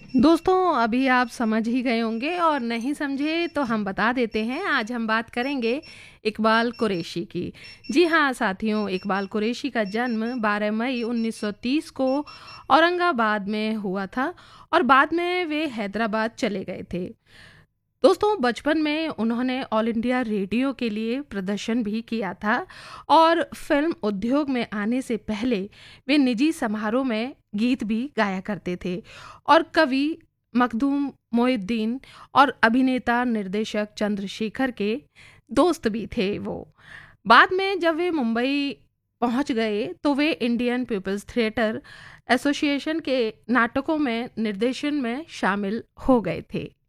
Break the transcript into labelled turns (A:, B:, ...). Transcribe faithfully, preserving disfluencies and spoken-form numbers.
A: दोस्तों, अभी आप समझ ही गए होंगे और नहीं समझे तो हम बता देते हैं। आज हम बात करेंगे इकबाल कुरैशी की। जी हाँ साथियों, इकबाल कुरैशी का जन्म बारह मई उन्नीस सौ तीस को औरंगाबाद में हुआ था और बाद में वे हैदराबाद चले गए थे। दोस्तों, बचपन में उन्होंने ऑल इंडिया रेडियो के लिए प्रदर्शन भी किया था और फिल्म उद्योग में आने से पहले वे निजी समारोह में गीत भी गाया करते थे और कवि मखदूम मोहिउद्दीन और अभिनेता निर्देशक चंद्रशेखर के दोस्त भी थे वो। बाद में जब वे मुंबई पहुंच गए तो वे इंडियन पीपल्स थिएटर एसोसिएशन के नाटकों में निर्देशन में शामिल हो गए थे।